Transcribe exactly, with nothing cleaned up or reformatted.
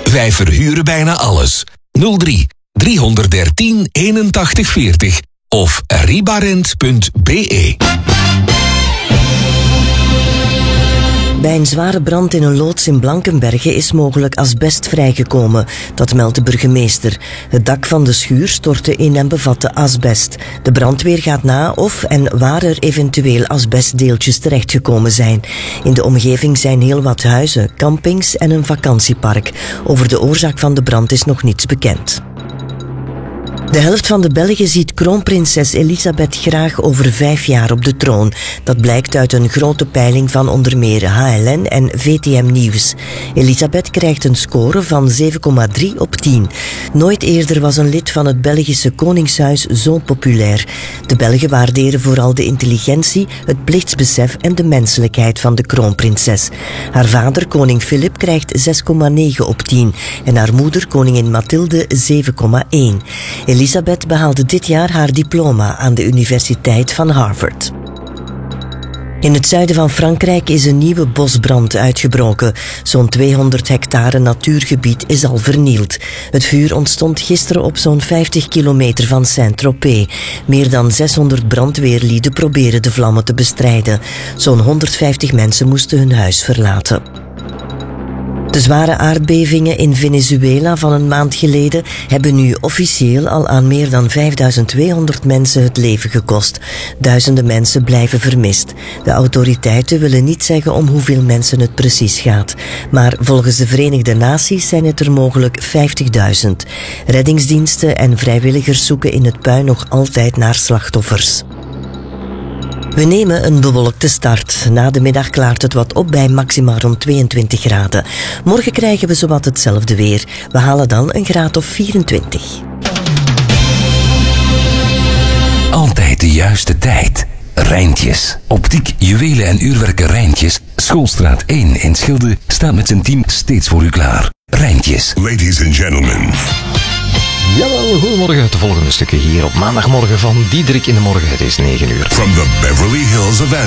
Wij verhuren bijna alles. nul drie driehonderddertien eenentachtig veertig of ribarent punt be. Bij een zware brand in een loods in Blankenberge is mogelijk asbest vrijgekomen. Dat meldt de burgemeester. Het dak van de schuur stortte in en bevatte asbest. De brandweer gaat na of en waar er eventueel asbestdeeltjes terechtgekomen zijn. In de omgeving zijn heel wat huizen, campings en een vakantiepark. Over de oorzaak van de brand is nog niets bekend. De helft van de Belgen ziet kroonprinses Elisabeth graag over vijf jaar op de troon. Dat blijkt uit een grote peiling van onder meer H L N en V T M Nieuws. Elisabeth krijgt een score van zeven komma drie op tien. Nooit eerder was een lid van het Belgische koningshuis zo populair. De Belgen waarderen vooral de intelligentie, het plichtsbesef en de menselijkheid van de kroonprinses. Haar vader, koning Filip, krijgt zes komma negen op tien en haar moeder, koningin Mathilde, zeven komma één. Elisabeth behaalde dit jaar haar diploma aan de Universiteit van Harvard. In het zuiden van Frankrijk is een nieuwe bosbrand uitgebroken. Zo'n tweehonderd hectare natuurgebied is al vernield. Het vuur ontstond gisteren op zo'n vijftig kilometer van Saint-Tropez. Meer dan zeshonderd brandweerlieden proberen de vlammen te bestrijden. Zo'n honderdvijftig mensen moesten hun huis verlaten. De zware aardbevingen in Venezuela van een maand geleden hebben nu officieel al aan meer dan vijfduizend tweehonderd mensen het leven gekost. Duizenden mensen blijven vermist. De autoriteiten willen niet zeggen om hoeveel mensen het precies gaat. Maar volgens de Verenigde Naties zijn het er mogelijk vijftigduizend. Reddingsdiensten en vrijwilligers zoeken in het puin nog altijd naar slachtoffers. We nemen een bewolkte start. Na de middag klaart het wat op bij maxima rond tweeëntwintig graden. Morgen krijgen we zowat hetzelfde weer. We halen dan een graad of vierentwintig. Altijd de juiste tijd. Rijntjes. Optiek, juwelen en uurwerken Rijntjes. Schoolstraat één in Schilde staat met zijn team steeds voor u klaar. Rijntjes. Ladies and gentlemen. Jawel, goedemorgen. De volgende stukken hier op maandagmorgen van Diederik in de Morgen. Het is negen uur. From the Beverly Hills of